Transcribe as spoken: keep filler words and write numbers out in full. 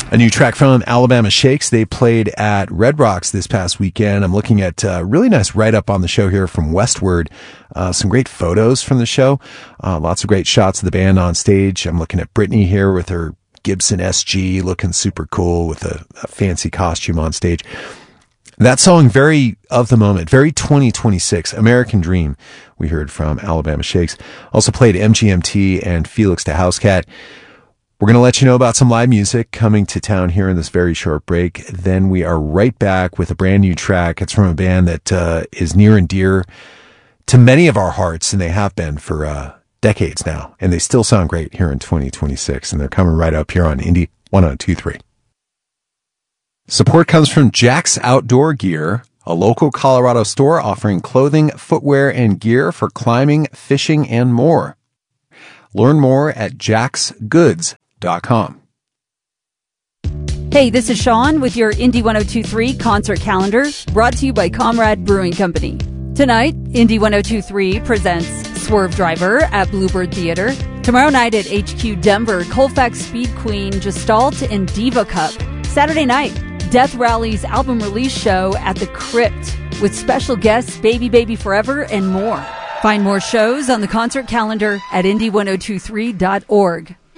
A new track from Alabama Shakes. They played at Red Rocks this past weekend. I'm looking at a really nice write-up on the show here from Westward. Uh, some great photos from the show. Uh, lots of great shots of the band on stage. I'm looking at Brittany here with her Gibson S G looking super cool with a, a fancy costume on stage. That song, very of the moment, very twenty twenty-six, American Dream, we heard from Alabama Shakes. Also played M G M T and Felix the Housecat. We're going to let you know about some live music coming to town here in this very short break. Then we are right back with a brand new track. It's from a band that uh, is near and dear to many of our hearts, and they have been for uh, decades now. And they still sound great here in twenty twenty-six, and they're coming right up here on Indie one oh two point three. Support comes from Jack's Outdoor Gear, a local Colorado store offering clothing, footwear, and gear for climbing, fishing, and more. Learn more at jacks goods dot com. Hey, this is Sean with your Indie one oh two point three concert calendar, brought to you by Comrade Brewing Company. Tonight, Indie one oh two point three presents Swerve Driver at Bluebird Theater. Tomorrow night at H Q Denver, Colfax Speed Queen, Gestalt, and Diva Cup. Saturday night, Death Rally's album release show at the Crypt with special guests Baby Baby Forever and more. Find more shows on the concert calendar at indie one oh two three dot org.